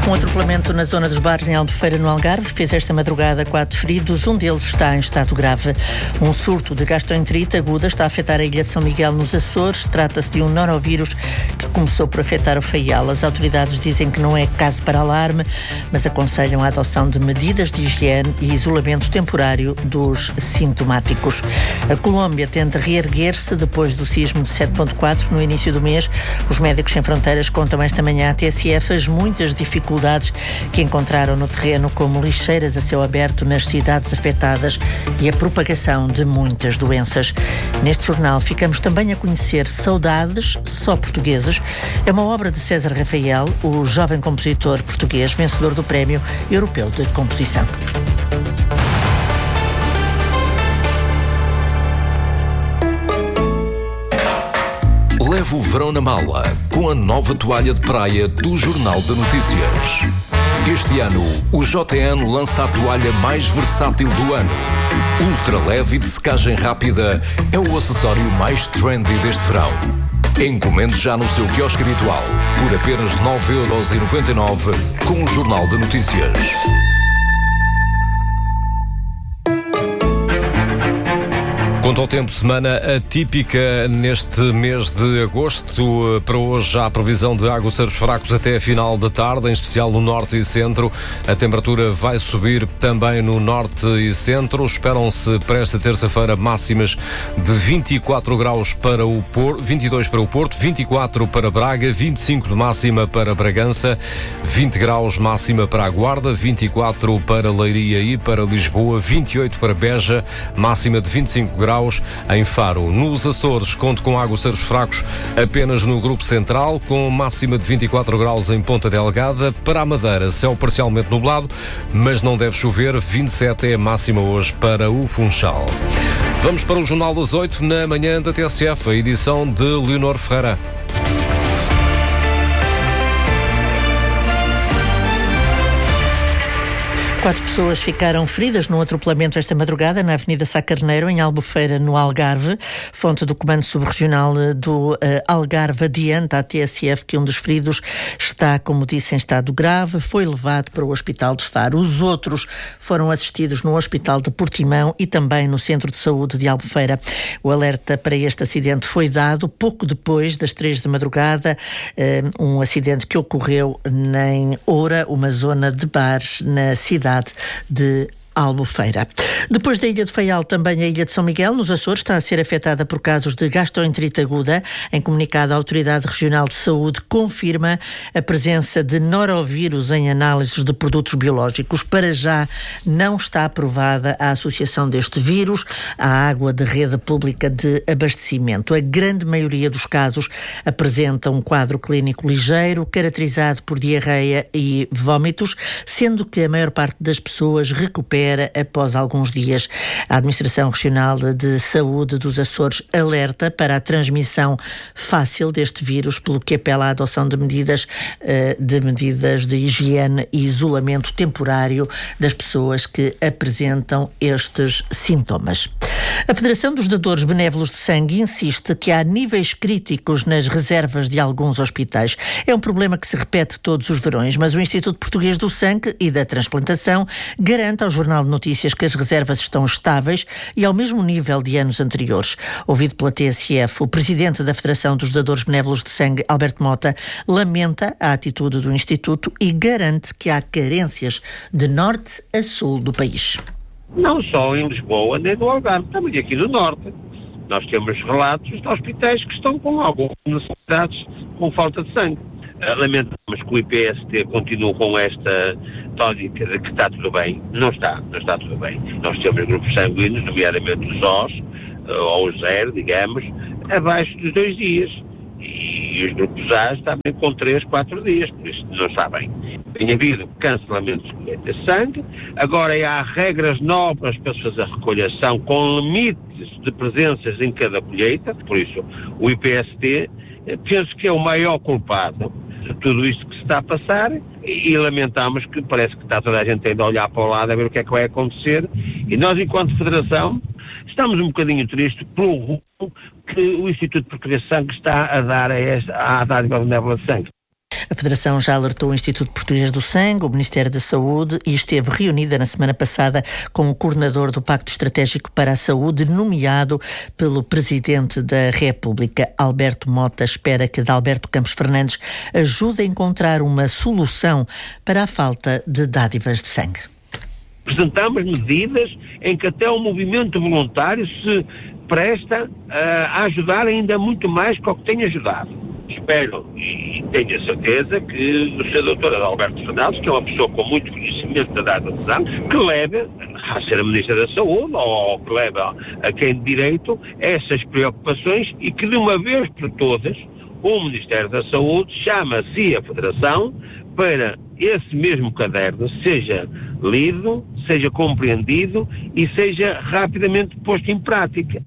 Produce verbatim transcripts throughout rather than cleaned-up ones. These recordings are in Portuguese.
Um atropelamento na zona dos bares em Albufeira, no Algarve, fez esta madrugada quatro feridos. Um deles está em estado grave. Um surto de gastroenterite aguda está a afetar a ilha de São Miguel, nos Açores. Trata-se de um norovírus que começou por afetar o Faial. As autoridades dizem que não é caso para alarme, mas aconselham a adoção de medidas de higiene e isolamento temporário dos sintomáticos. A Colômbia tenta reerguer-se depois do sismo de sete ponto quatro no início do mês. Os Médicos Sem Fronteiras contam esta manhã à T S F as muitas dificuldades que encontraram no terreno, como lixeiras a céu aberto nas cidades afetadas e a propagação de muitas doenças. Neste jornal ficamos também a conhecer Saudades Só Portugueses. É uma obra de César Rafael, o jovem compositor português vencedor do Prémio Europeu de Composição. Leve o verão na mala com a nova toalha de praia do Jornal de Notícias. Este ano, o J N lança a toalha mais versátil do ano. Ultra leve e de secagem rápida, é o acessório mais trendy deste verão. Encomende já no seu quiosque habitual por apenas nove euros e noventa e nove com o Jornal de Notícias. Quanto ao tempo, semana atípica neste mês de agosto. Para hoje há a previsão de aguaceiros fracos até a final da tarde, em especial no norte e centro. A temperatura vai subir também no norte e centro. Esperam-se para esta terça-feira máximas de vinte e quatro graus para o Porto, vinte e dois para o Porto, vinte e quatro para Braga, vinte e cinco de máxima para Bragança, vinte graus máxima para a Guarda, vinte e quatro para Leiria e para Lisboa, vinte e oito para Beja, máxima de vinte e cinco graus. Em Faro. Nos Açores, conto com aguaceiros fracos apenas no grupo central, com máxima de vinte e quatro graus em Ponta Delgada. Para a Madeira, céu parcialmente nublado, mas não deve chover. vinte e sete é a máxima hoje para o Funchal. Vamos para o Jornal das oito, na manhã da T S F, a edição de Leonor Ferreira. Quatro pessoas ficaram feridas num atropelamento esta madrugada na Avenida Sá Carneiro, em Albufeira, no Algarve. Fonte do Comando Subregional do uh, Algarve adianta à T S F que um dos feridos está, como disse, em estado grave. Foi levado para o Hospital de Faro. Os outros foram assistidos no Hospital de Portimão e também no Centro de Saúde de Albufeira. O alerta para este acidente foi dado pouco depois das três da madrugada. Uh, um acidente que ocorreu em Oura, uma zona de bares na cidade de Albufeira. Depois da Ilha de Faial, também a Ilha de São Miguel, nos Açores, está a ser afetada por casos de gastroenterite aguda. Em comunicado, a Autoridade Regional de Saúde confirma a presença de norovírus em análises de produtos biológicos. Para já, não está aprovada a associação deste vírus à água de rede pública de abastecimento. A grande maioria dos casos apresenta um quadro clínico ligeiro, caracterizado por diarreia e vômitos, sendo que a maior parte das pessoas recupera após alguns dias. A Administração Regional de Saúde dos Açores alerta para a transmissão fácil deste vírus, pelo que apela à adoção de medidas, de medidas de higiene e isolamento temporário das pessoas que apresentam estes sintomas. A Federação dos Dadores Benévolos de Sangue insiste que há níveis críticos nas reservas de alguns hospitais. É um problema que se repete todos os verões, mas o Instituto Português do Sangue e da Transplantação garante ao Jornal de Notícias que as reservas estão estáveis e ao mesmo nível de anos anteriores. Ouvido pela T S F, o presidente da Federação dos Dadores Benévolos de Sangue, Alberto Mota, lamenta a atitude do Instituto e garante que há carências de norte a sul do país. Não só em Lisboa nem no Algarve, também aqui no Norte. Nós temos relatos de hospitais que estão com algumas necessidades com falta de sangue. Lamentamos que o I P S T continue com esta tónica de que está tudo bem. Não está, não está tudo bem. Nós temos grupos sanguíneos, nomeadamente os Os, ou os zero, digamos, abaixo dos dois dias. E os grupos A também com três, quatro dias, por isso não está bem. Tem havido cancelamento de colheita de sangue, agora há regras novas para se fazer recolhação com limites de presenças em cada colheita, por isso o I P S T penso que é o maior culpado de tudo isto que se está a passar e, e lamentamos que parece que está toda a gente ainda a olhar para o lado a ver o que é que vai acontecer e nós enquanto Federação estamos um bocadinho tristes pelo rumo que o Instituto Português de Sangue está a dar a esta, à dádiva benévola de sangue. A Federação já alertou o Instituto Português do Sangue, o Ministério da Saúde, e esteve reunida na semana passada com o coordenador do Pacto Estratégico para a Saúde, nomeado pelo Presidente da República. Alberto Mota espera que Adalberto Campos Fernandes ajude a encontrar uma solução para a falta de dádivas de sangue. Apresentamos medidas em que até o movimento voluntário se presta uh, a ajudar ainda muito mais que o que tem ajudado. Espero e tenho a certeza que o senhor doutor Adalberto Fernandes, que é uma pessoa com muito conhecimento da data de sangue, que leve a ser a Ministra da Saúde ou que leve a quem de direito essas preocupações e que de uma vez por todas o Ministério da Saúde chama-se a Federação para esse mesmo caderno seja lido, seja compreendido e seja rapidamente posto em prática.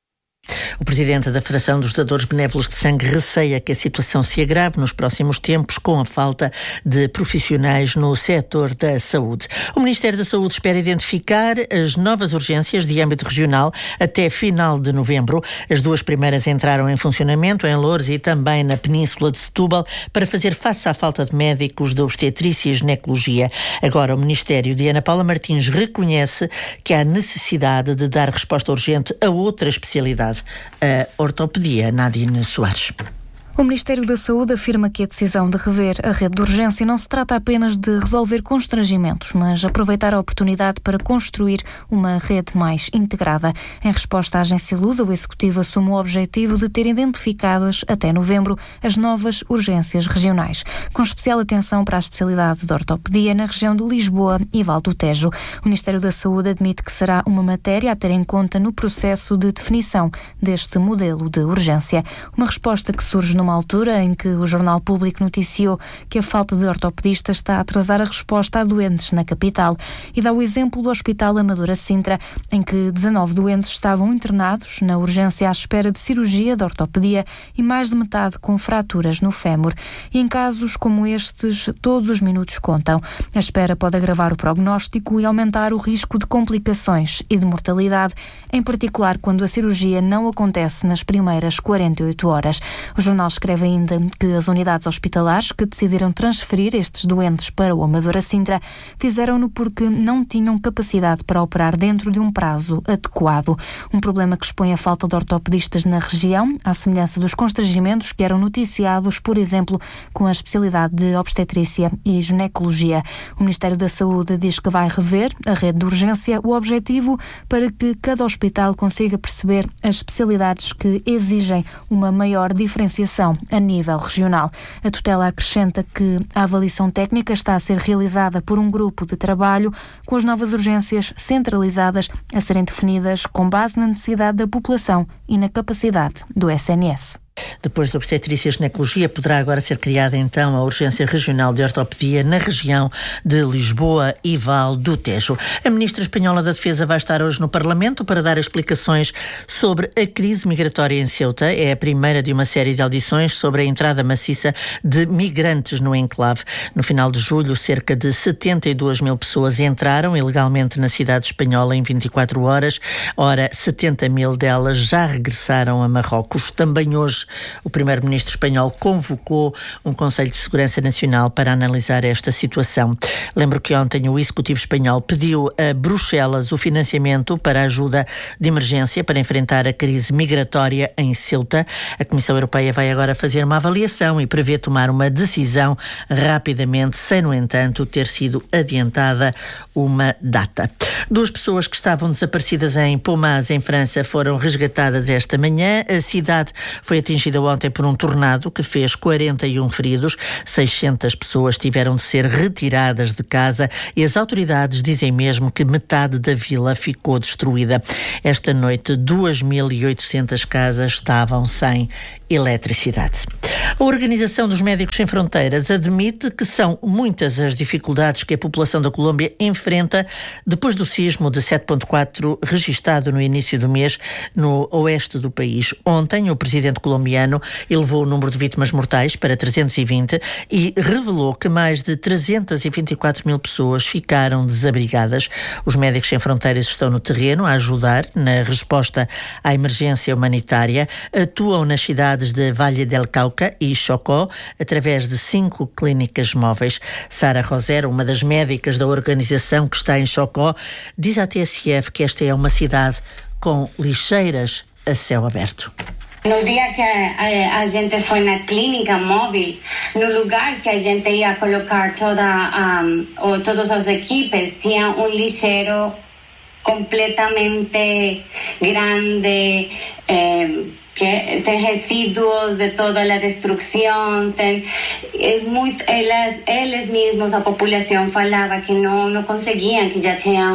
O presidente da Federação dos Dadores Benévolos de Sangue receia que a situação se agrave nos próximos tempos com a falta de profissionais no setor da saúde. O Ministério da Saúde espera identificar as novas urgências de âmbito regional até final de novembro. As duas primeiras entraram em funcionamento em Loures e também na Península de Setúbal para fazer face à falta de médicos de obstetrícia e ginecologia. Agora o Ministério de Ana Paula Martins reconhece que há necessidade de dar resposta urgente a outra especialidade, a ortopedia. Nadine Soares. O Ministério da Saúde afirma que a decisão de rever a rede de urgência não se trata apenas de resolver constrangimentos, mas aproveitar a oportunidade para construir uma rede mais integrada. Em resposta à agência Lusa, o Executivo assume o objetivo de ter identificadas até novembro as novas urgências regionais, com especial atenção para a especialidade de ortopedia na região de Lisboa e Val do Tejo. O Ministério da Saúde admite que será uma matéria a ter em conta no processo de definição deste modelo de urgência. Uma resposta que surge numa altura em que o Jornal Público noticiou que a falta de ortopedistas está a atrasar a resposta a doentes na capital e dá o exemplo do Hospital Amadora Sintra, em que dezanove doentes estavam internados na urgência à espera de cirurgia de ortopedia e mais de metade com fraturas no fémur. E em casos como estes, todos os minutos contam. A espera pode agravar o prognóstico e aumentar o risco de complicações e de mortalidade, em particular quando a cirurgia não acontece nas primeiras quarenta e oito horas. O jornal escreve ainda que as unidades hospitalares que decidiram transferir estes doentes para o Amadora Sintra fizeram-no porque não tinham capacidade para operar dentro de um prazo adequado. Um problema que expõe a falta de ortopedistas na região, à semelhança dos constrangimentos que eram noticiados, por exemplo, com a especialidade de obstetrícia e ginecologia. O Ministério da Saúde diz que vai rever a rede de urgência, o objetivo para que cada hospital consiga perceber as especialidades que exigem uma maior diferenciação a nível regional. A tutela acrescenta que a avaliação técnica está a ser realizada por um grupo de trabalho com as novas urgências centralizadas a serem definidas com base na necessidade da população e na capacidade do S N S. Depois da obstetrícia e ginecologia, poderá agora ser criada então a Urgência Regional de Ortopedia na região de Lisboa e Val do Tejo. A Ministra Espanhola da Defesa vai estar hoje no Parlamento para dar explicações sobre a crise migratória em Ceuta. É a primeira de uma série de audições sobre a entrada maciça de migrantes no enclave. No final de julho, cerca de setenta e duas mil pessoas entraram ilegalmente na cidade espanhola em vinte e quatro horas. Ora, setenta mil delas já regressaram a Marrocos. Também hoje o primeiro-ministro espanhol convocou um Conselho de Segurança Nacional para analisar esta situação. Lembro que ontem o Executivo espanhol pediu a Bruxelas o financiamento para a ajuda de emergência para enfrentar a crise migratória em Ceuta. A Comissão Europeia vai agora fazer uma avaliação e prevê tomar uma decisão rapidamente, sem, no entanto, ter sido adiantada uma data. Duas pessoas que estavam desaparecidas em Pomas, em França, foram resgatadas esta manhã. A cidade foi atingida ontem por um tornado que fez quarenta e um feridos. seiscentas pessoas tiveram de ser retiradas de casa e as autoridades dizem mesmo que metade da vila ficou destruída. Esta noite, duas mil e oitocentas casas estavam sem eletricidade. A Organização dos Médicos Sem Fronteiras admite que são muitas as dificuldades que a população da Colômbia enfrenta depois do sismo de sete ponto quatro registado no início do mês no oeste do país. Ontem, o presidente colombiano colombiano elevou o número de vítimas mortais para trezentos e vinte e revelou que mais de trezentas e vinte e quatro mil pessoas ficaram desabrigadas. Os Médicos Sem Fronteiras estão no terreno a ajudar na resposta à emergência humanitária. Atuam nas cidades de Valle del Cauca e Chocó através de cinco clínicas móveis. Sara Rosero, uma das médicas da organização que está em Chocó, diz à T S F que esta é uma cidade com lixeiras a céu aberto. No dia que a, a, a gente foi na clínica móvel, no lugar que a gente ia colocar toda, um, o, todas as equipes, tinha um lixeiro completamente grande, eh, que tem resíduos de toda a destruição, tem, é muito, elas, eles mesmos, a população falava que não, não conseguiam, que já tinham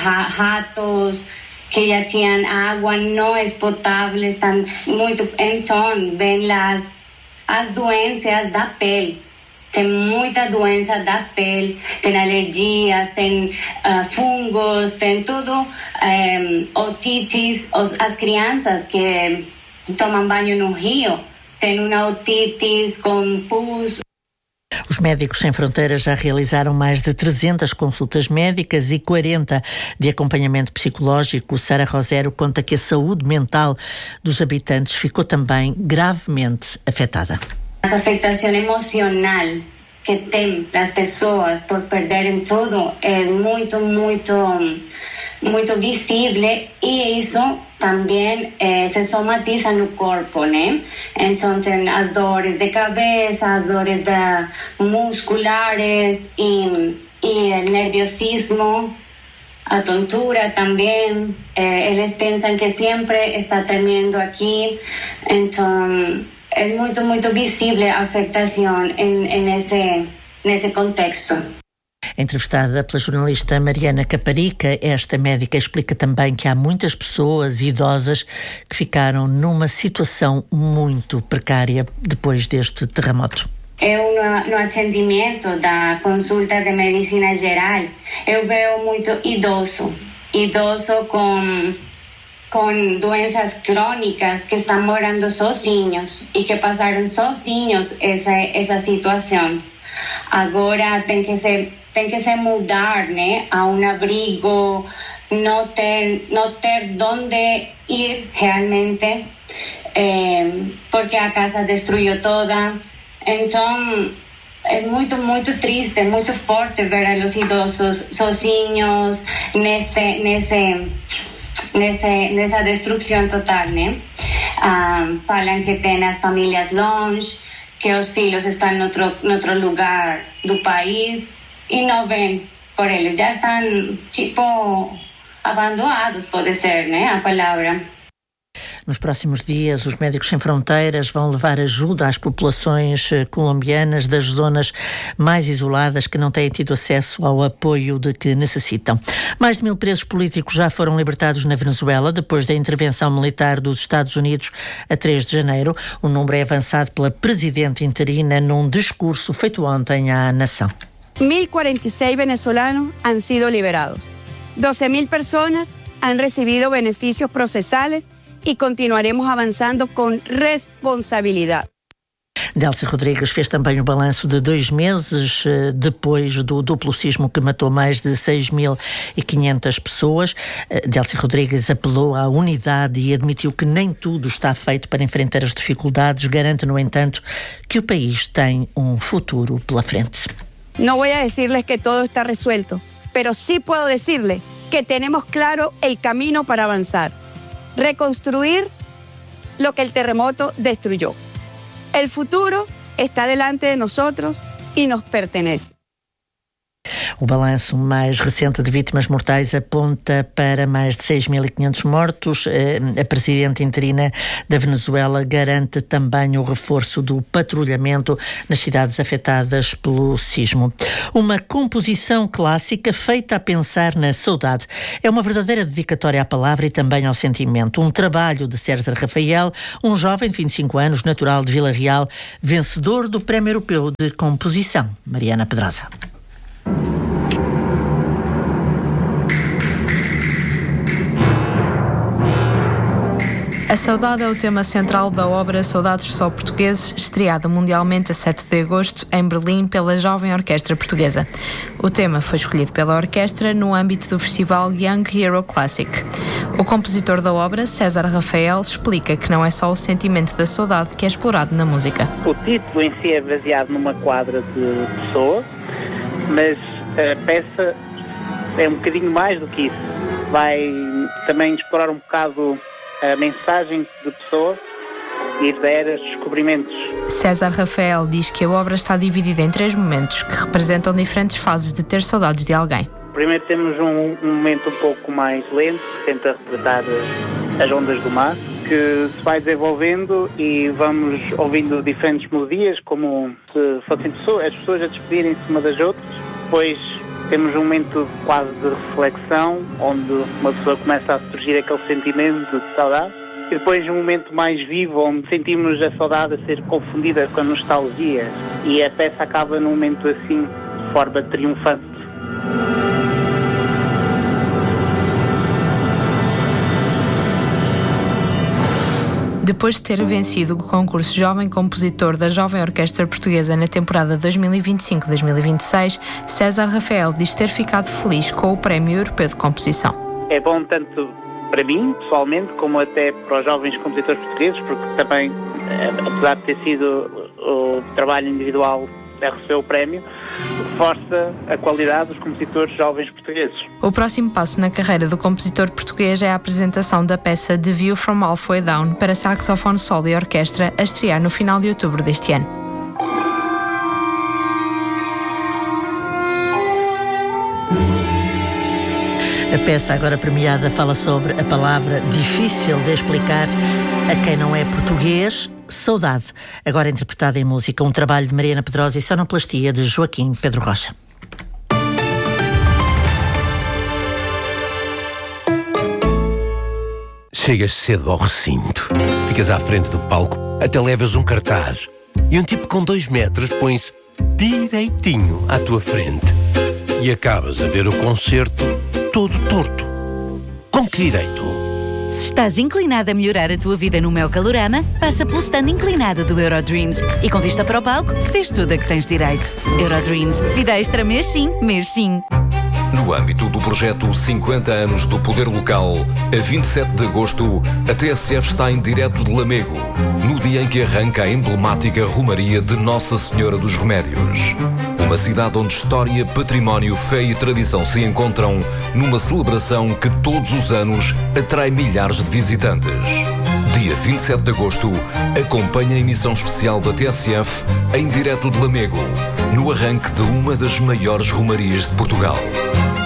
ratos, que já tinham água não é potável, estão muito, então vem as, as doenças da pele. Tem muita doença da pele, tem alergias, tem uh, fungos, tem tudo, um, otites, os, as crianças que tomam banho no rio, tem uma otites com pus. Os Médicos Sem Fronteiras já realizaram mais de trezentas consultas médicas e quarenta de acompanhamento psicológico. Sara Rosero conta que a saúde mental dos habitantes ficou também gravemente afetada. A afetação emocional que tem as pessoas por perderem tudo é muito, muito, muito visível, e isso também eh, se somatiza no corpo, né? Então tem as dores de cabeça, as dores de musculares e, e o nerviosismo, a tontura também. Eh, eles pensam que sempre está tremendo aqui, então é muito, muito visível a afetação em, em esse, nesse contexto. Entrevistada pela jornalista Mariana Caparica, esta médica explica também que há muitas pessoas idosas que ficaram numa situação muito precária depois deste terremoto. Eu, no, no atendimento da consulta de medicina geral, eu vejo muito idoso, idoso com... com doenças crônicas que estão morando sozinhos e que passaram sozinhos essa essa situação. Agora tem que se tem que se mudar, né, a um abrigo, não ter não ter onde ir realmente, eh, porque a casa destruiu toda. Então é muito, muito triste, muito forte ver os idosos sozinhos nesse nesse Nesse, nessa destruição total, né? Ah, falam que tem as famílias longe, que os filhos estão em outro, em outro lugar do país e não vêm por eles. Já estão, tipo, abandonados, pode ser, né? A palavra. Nos próximos dias, os Médicos Sem Fronteiras vão levar ajuda às populações colombianas das zonas mais isoladas que não têm tido acesso ao apoio de que necessitam. Mais de mil presos políticos já foram libertados na Venezuela depois da intervenção militar dos Estados Unidos a três de janeiro. O número é avançado pela presidente interina num discurso feito ontem à nação. mil e quarenta e seis venezolanos han sido liberados. doze mil pessoas han recibido benefícios procesales e continuaremos avançando com responsabilidade. Delcy Rodrigues fez também o balanço de dois meses depois do duplo sismo que matou mais de seis mil e quinhentas pessoas. Delcy Rodrigues apelou à unidade e admitiu que nem tudo está feito para enfrentar as dificuldades. Garante, no entanto, que o país tem um futuro pela frente. Não vou dizer-lhes que tudo está resuelto, mas sim posso dizer-lhes que temos claro o caminho para avançar. Reconstruir lo que el terremoto destruyó. El futuro está delante de nosotros y nos pertenece. O balanço mais recente de vítimas mortais aponta para mais de seis mil e quinhentos mortos. A presidente interina da Venezuela garante também o reforço do patrulhamento nas cidades afetadas pelo sismo. Uma composição clássica feita a pensar na saudade. É uma verdadeira dedicatória à palavra e também ao sentimento. Um trabalho de César Rafael, um jovem de vinte e cinco anos, natural de Vila Real, vencedor do Prémio Europeu de Composição. Mariana Pedrosa. A saudade é o tema central da obra Saudades Só Portugueses, estreada mundialmente a sete de agosto em Berlim pela Jovem Orquestra Portuguesa. O tema foi escolhido pela orquestra no âmbito do festival Young Hero Classic. O compositor da obra, César Rafael, explica que não é só o sentimento da saudade que é explorado na música. O título em si é baseado numa quadra de pessoa, mas a peça é um bocadinho mais do que isso. Vai também explorar um bocado a mensagem de pessoa, herdeiras, descobrimentos. César Rafael diz que a obra está dividida em três momentos que representam diferentes fases de ter saudades de alguém. Primeiro temos um, um momento um pouco mais lento, que tenta retratar as ondas do mar, que se vai desenvolvendo e vamos ouvindo diferentes melodias, como se fossem pessoas, as pessoas a despedirem-se uma das outras. Depois temos um momento quase de reflexão, onde uma pessoa começa a surgir aquele sentimento de saudade. E depois um momento mais vivo, onde sentimos a saudade a ser confundida com a nostalgia. E a peça acaba num momento assim, de forma triunfante. Depois de ter vencido o concurso Jovem Compositor da Jovem Orquestra Portuguesa na temporada dois mil e vinte e cinco dois mil e vinte e seis, César Rafael diz ter ficado feliz com o Prémio Europeu de Composição. É bom tanto para mim, pessoalmente, como até para os jovens compositores portugueses, porque também, apesar de ter sido o trabalho individual a receber o prémio, reforça a qualidade dos compositores jovens portugueses. O próximo passo na carreira do compositor português é a apresentação da peça The View from Halfway Down para saxofone solo e orquestra, a estrear no final de outubro deste ano. A peça agora premiada fala sobre a palavra difícil de explicar a quem não é português, saudade. Agora interpretada em música, um trabalho de Mariana Pedrosa e sonoplastia de Joaquim Pedro Rocha. Chegas cedo ao recinto, ficas à frente do palco, até levas um cartaz e um tipo com dois metros põe-se direitinho à tua frente e acabas a ver o concerto todo torto. Com que direito? Se estás inclinado a melhorar a tua vida no meu Calorama, passa pelo stand inclinado do Eurodreams e com vista para o palco, vês tudo a que tens direito. Eurodreams, vida extra mês sim, mês sim. No âmbito do projeto cinquenta anos do Poder Local, a vinte e sete de agosto, a T S F está em direto de Lamego, no dia em que arranca a emblemática Romaria de Nossa Senhora dos Remédios. Uma cidade onde história, património, fé e tradição se encontram numa celebração que todos os anos atrai milhares de visitantes. Dia vinte e sete de agosto, acompanha a emissão especial da T S F em direto de Lamego, no arranque de uma das maiores romarias de Portugal.